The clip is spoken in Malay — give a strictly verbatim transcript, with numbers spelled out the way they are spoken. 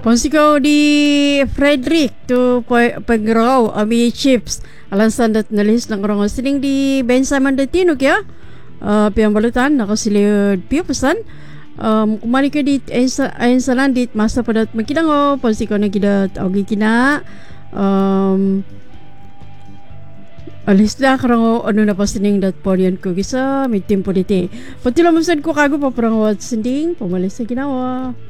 Ponsiko di Frederick tu pengrau ami chips alansan dat nalis ng orang siling di Ben Simon de Tinuk ya. Uh, piang balutan nakasiliod piyo pesan. Um, kumani ka di ayon sa landit masa padat makidango ponsiko na kidat ogi kina. Um, alis na karang ano na pasining dat porian ko gisa may tempo diti. Pati lamusan ko kago pa parang wat sinding pamalis sa ginawa.